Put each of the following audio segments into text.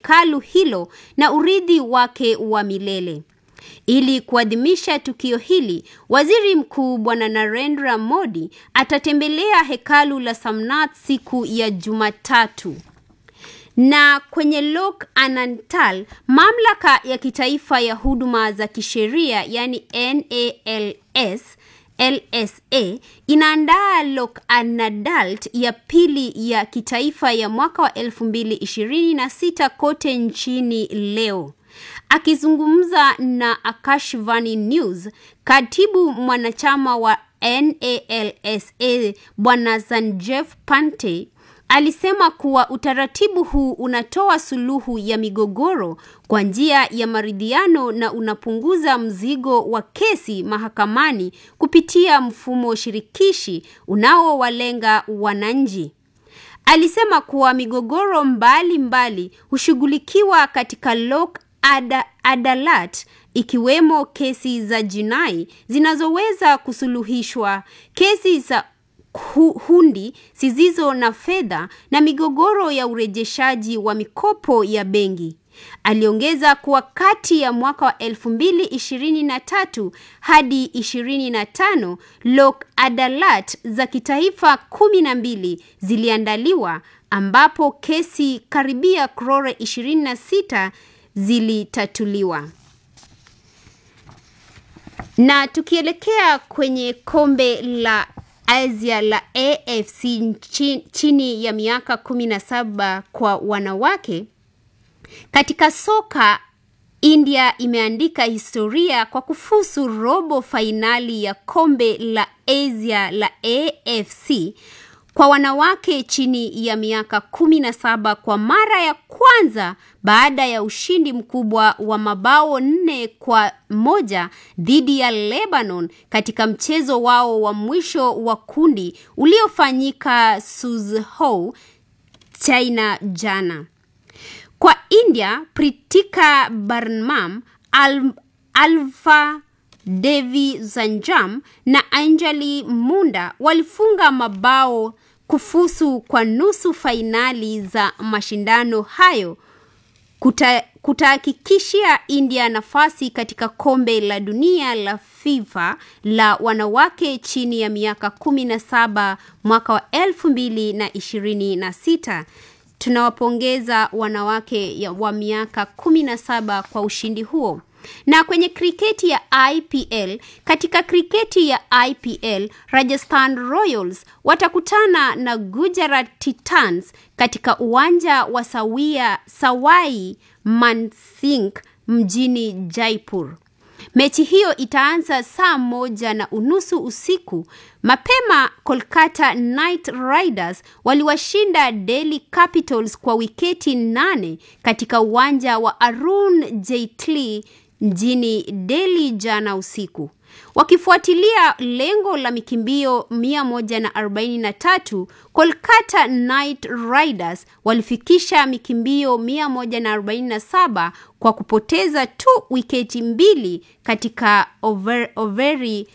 hekalu hilo na urithi wake wa milele. Ili kuadhimisha tukio hili, Waziri Mkuu Bwana Narendra Modi atatembelea hekalu la Somnath siku ya Jumatatu. Na kwenye Lok Anantal, mamlaka ya kitaifa ya huduma za kisheria yani NALSA inaandaa Lok Anadalt ya pili ya kitaifa ya mwaka wa 2026 kote nchini leo. Akizungumza na Akashvani News, katibu mwanachama wa NALSA Bwana Sanjeev Pante alisema kuwa utaratibu huu unatoa suluhu ya migogoro kwa njia ya maridhiano na unapunguza mzigo wa kesi mahakamani kupitia mfumo shirikishi unaowalenga wananchi. Alisema kuwa migogoro mbalimbali hushughulikiwa katika Lok Adalat, ikiwemo kesi za jinai zinazoweza kusuluhishwa, kesi za hundi zisizo na fedha na migogoro ya urejeshaji wa mikopo ya benki. Aliongeza kuwa kati ya mwaka wa 2023 hadi 25 Lok Adalat za kitaifa 12 ziliandaliwa, ambapo kesi karibia crore 26 zilitatuliwa. Na tukielekea kwenye kombe la Asia la AFC chini ya miaka 17 kwa wanawake, katika soka India imeandika historia kwa kufuzu robo fainali ya kombe la Asia la AFC kwa wanawake chini ya miaka 17 kwa mara ya kwanza baada ya ushindi mkubwa wa mabao 4-1 dhidi ya Lebanon katika mchezo wao wa mwisho wa kundi uliofanyika Suzhou, China jana. Kwa India, Pritika Barnam, Alpha Devi Zanjam na Anjali Munda walifunga mabao kufuzu kwa nusu fainali za mashindano hayo, kutahakikishia India nafasi katika kombe la dunia la FIFA la wanawake chini ya miaka 17 mwaka wa 2026. Tunawapongeza wanawake wa miaka 17 kwa ushindi huo. Na kwenye kriketi ya IPL, katika kriketi ya IPL, Rajasthan Royals watakutana na Gujarat Titans katika uwanja wa Sawai Mansingh mjini Jaipur. Mechi hiyo itaanza saa 1:30 usiku. Mapema Kolkata Knight Riders waliwashinda Delhi Capitals kwa wiketi 8 katika uwanja wa Arun Jaitley mjini Delhi jana usiku. Wakifuatilia lengo la mikimbio 143, Kolkata Knight Riders walifikisha mikimbio 147 kwa kupoteza tu wiketi 2 katika overi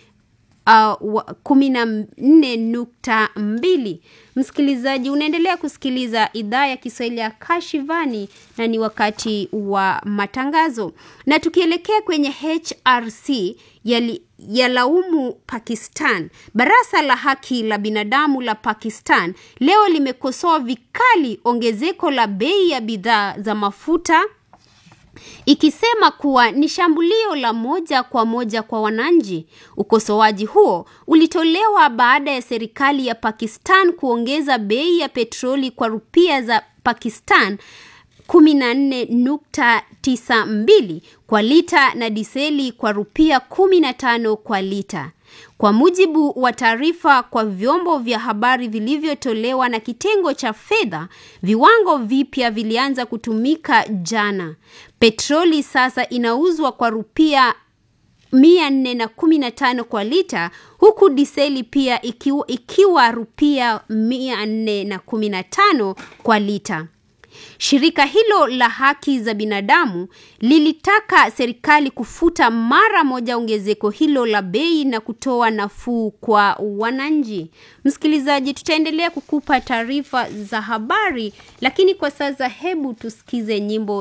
14.2. Msikilizaji, unaendelea kusikiliza idhaa ya Kiswahili ya Kashivani na ni wakati wa matangazo. Na tukielekea kwenye HRC yalaumu Pakistan. Baraza la haki la binadamu la Pakistan leo limekosoa vikali ongezeko la bei ya bidhaa za mafuta, ikisema kuwa ni shambulio la moja kwa moja kwa wananchi. Ukosoaji huo ulitolewa baada ya serikali ya Pakistan kuongeza bei ya petroli kwa rupia za Pakistan 14.92 kwa lita na diseli kwa rupia 15 kwa lita. Kwa mujibu wa taarifa kwa vyombo vya habari vilivyotolewa na kitengo cha fedha, viwango vipya vilianza kutumika jana. Petroli sasa inauzwa kwa rupia 415 kwa lita, huku diseli pia ikiwa rupia 415 kwa lita. Shirika hilo la haki za binadamu lilitaka serikali kufuta mara moja ongezeko hilo la bei na kutoa nafuu kwa wananchi. Msikilizaji, tutaendelea kukupa taarifa za habari, lakini kwa sasa hebu tusikize nyimbo